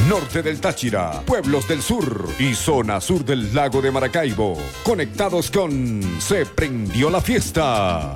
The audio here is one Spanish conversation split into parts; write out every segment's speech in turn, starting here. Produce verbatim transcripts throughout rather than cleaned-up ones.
norte del Táchira, pueblos del sur y zona sur del lago de Maracaibo. Conectados con Se Prendió la Fiesta.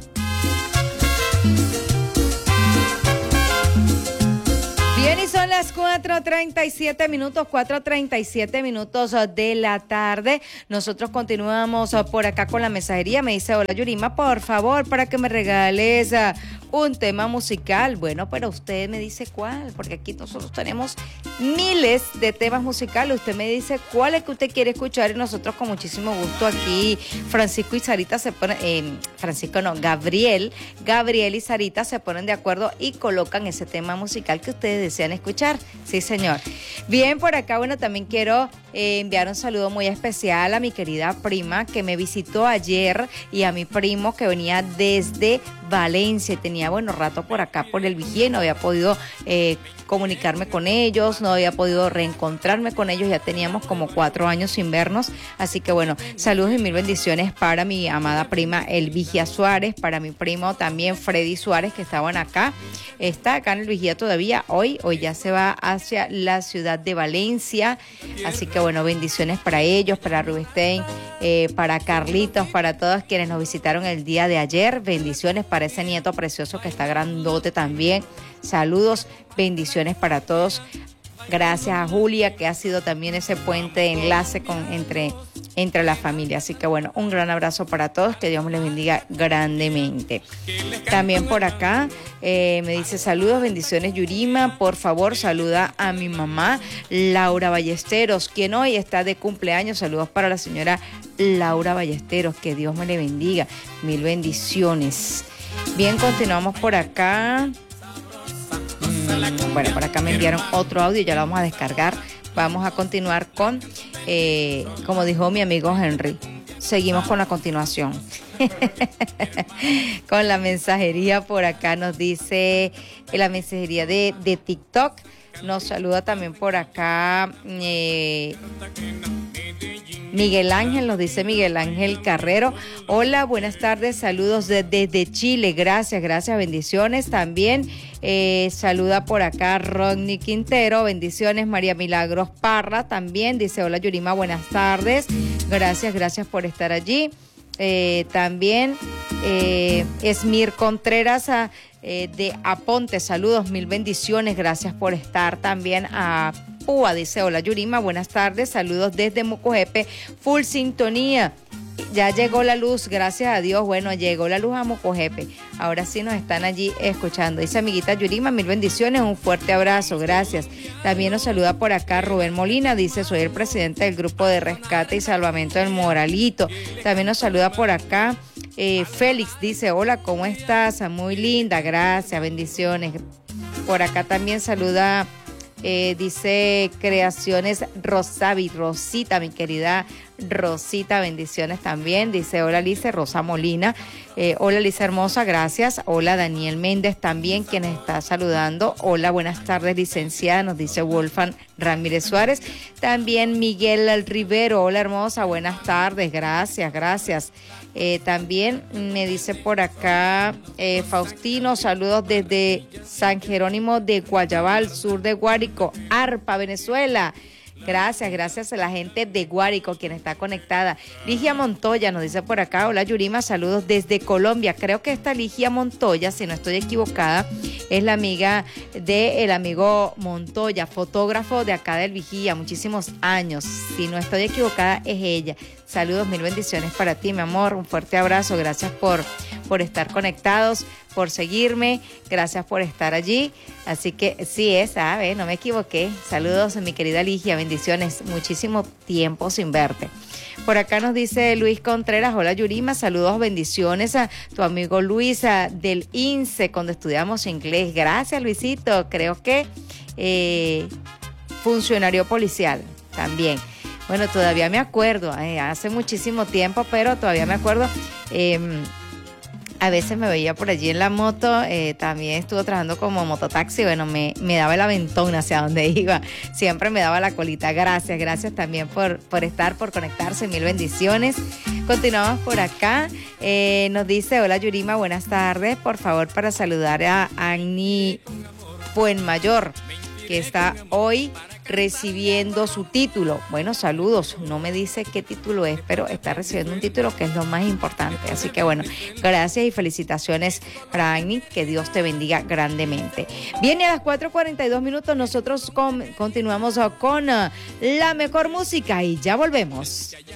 Bien, y son las cuatro treinta y siete minutos, cuatro treinta y siete minutos de la tarde. Nosotros continuamos por acá con la mensajería. Me dice, hola Yurima, por favor, para que me regales uh, un tema musical. Bueno, pero usted me dice cuál, porque aquí nosotros tenemos miles de temas musicales. Usted me dice cuál es que usted quiere escuchar y nosotros con muchísimo gusto aquí, Francisco y Sarita se ponen, eh, Francisco no, Gabriel, Gabriel y Sarita se ponen de acuerdo y colocan ese tema musical que ustedes desean escuchar. Sí, señor. Bien, por acá, bueno, también quiero eh, enviar un saludo muy especial a mi querida prima que me visitó ayer y a mi primo que venía desde Valencia. Tenía buenos ratos por acá por el Vigía y no había podido eh, comunicarme con ellos, no había podido reencontrarme con ellos, ya teníamos como cuatro años sin vernos, así que bueno, saludos y mil bendiciones para mi amada prima El Vigía Suárez, para mi primo también Freddy Suárez, que estaban acá, está acá en el Vigía todavía, hoy, hoy ya se va hacia la ciudad de Valencia, así que bueno, bendiciones para ellos, para Rubinstein, eh, para Carlitos, para todos quienes nos visitaron el día de ayer, bendiciones para ese nieto precioso que está grandote también, saludos, bendiciones para todos. Gracias a Julia, que ha sido también ese puente de enlace con, entre, entre la familia. Así que bueno, un gran abrazo para todos, que Dios me les bendiga grandemente. También por acá eh, me dice saludos, bendiciones Yurima, por favor saluda a mi mamá Laura Ballesteros, quien hoy está de cumpleaños. Saludos para la señora Laura Ballesteros, que Dios me le bendiga, mil bendiciones. Bien, continuamos por acá. Bueno, por acá me enviaron otro audio, ya lo vamos a descargar. Vamos a continuar con, eh, como dijo mi amigo Henry, seguimos con la continuación. Con la mensajería por acá nos dice, eh, la mensajería de, de TikTok, nos saluda también por acá eh, Miguel Ángel, nos dice Miguel Ángel Carrero. Hola, buenas tardes, saludos desde de Chile, gracias, gracias, bendiciones. También eh, saluda por acá Rodney Quintero, bendiciones. María Milagros Parra también dice, hola Yurima, buenas tardes, gracias, gracias por estar allí. Eh, también eh, Esmir Contreras a, eh, de Aponte, saludos, mil bendiciones, gracias por estar. También a Púa dice, hola Yurima, buenas tardes, saludos desde Mucojepe, full sintonía, ya llegó la luz, gracias a Dios, bueno, llegó la luz a Mucojepe, ahora sí nos están allí escuchando. Dice amiguita Yurima, mil bendiciones, un fuerte abrazo, gracias. También nos saluda por acá Rubén Molina, dice, soy el presidente del grupo de rescate y salvamento del Moralito. También nos saluda por acá eh, Félix, dice, hola, ¿cómo estás? Muy linda, gracias, bendiciones. Por acá también saluda Eh, dice Creaciones Rosavi, Rosita, mi querida Rosita, bendiciones también. Dice, hola Lice, Rosa Molina. Eh, hola Lice hermosa, gracias. Hola Daniel Méndez también, quien está saludando. Hola, buenas tardes licenciada, nos dice Wolfan Ramírez Suárez. También Miguel Rivero, hola hermosa, buenas tardes, gracias, gracias. Eh, también me dice por acá eh, Faustino, saludos desde San Jerónimo de Guayabal, sur de Guárico, Arpa, Venezuela. Gracias, gracias a la gente de Guárico, quien está conectada. Ligia Montoya nos dice por acá, hola Yurima, saludos desde Colombia. Creo que esta Ligia Montoya, si no estoy equivocada, es la amiga del amigo Montoya, fotógrafo de acá del Vigía, muchísimos años. Si no estoy equivocada, es ella. Saludos, mil bendiciones para ti, mi amor. Un fuerte abrazo. Gracias por, por estar conectados, por seguirme. Gracias por estar allí. Así que sí es, ¿sabes? No me equivoqué. Saludos, mi querida Ligia. Bendiciones. Muchísimo tiempo sin verte. Por acá nos dice Luis Contreras, hola Yurima, saludos, bendiciones a tu amigo Luisa del I N S E, cuando estudiamos inglés. Gracias, Luisito. Creo que eh, funcionario policial también. Bueno, todavía me acuerdo, eh, hace muchísimo tiempo, pero todavía me acuerdo. Eh, a veces me veía por allí en la moto, eh, también estuve trabajando como mototaxi, bueno, me, me daba el aventón hacia donde iba, siempre me daba la colita. Gracias, gracias también por, por estar, por conectarse, mil bendiciones. Continuamos por acá, eh, nos dice, hola Yurima, buenas tardes, por favor para saludar a Annie Buenmayor. que está hoy recibiendo su título. Bueno, saludos. No me dice qué título es, pero está recibiendo un título que es lo más importante. Así que bueno, gracias y felicitaciones para Agni. Que Dios te bendiga grandemente. Viene a las cuatro cuarenta y dos minutos. Nosotros con, continuamos con uh, la mejor música y ya volvemos.